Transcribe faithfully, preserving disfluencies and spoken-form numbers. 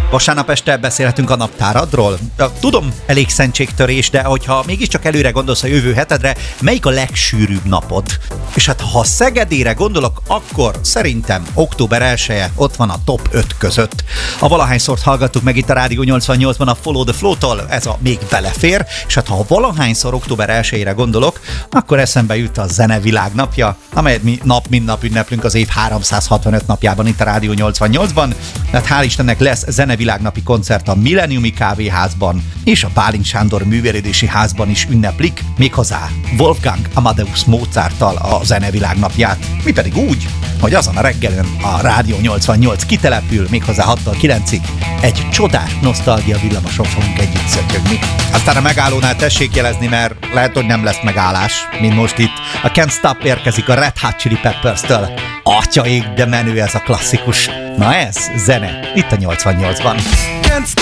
Vasárnap este beszélhetünk a naptáradról. Tudom, elég szentségtörés, de hogyha mégiscsak előre gondolsz a jövő hetedre, melyik a legsűrűbb napod? És hát ha Szegedére gondolok, akkor szerintem október elseje ott van a top öt között. A valahányszort hallgattuk meg itt a Rádió nyolcvannyolcban a Follow the Flow-tól, ez a még belefér, és hát ha valahányszor október elsejére gondolok, akkor eszembe jut a Zenevilág napja, amelyet mi nap mint nap ünneplünk az év háromszázhatvanöt napjában itt a Rádió nyolcvannyolcban. Hát hál' Istennek lesz Zenevilágnapi koncert a Millenniumi Kávéházban, és a Bálint Sándor Művelődési Házban is ünneplik, méghozzá Wolfgang Amadeus Mozarttal a Zenevilágnapját. Mi pedig úgy, hogy azon a reggelen a Rádió nyolcvannyolc kitelepül, méghozzá hattól kilencig egy csodás nosztalgia villamoson fogunk együtt szötyögni. Aztán a megállónál tessék jelezni, mert lehet, hogy nem lesz megállás, mint most itt. A Can't Stop érkezik a Red Hot Chili Peppers-től. Atyaik, de menő ez a klasszikus. Na ez zene, itt a nyolcvannyolcban.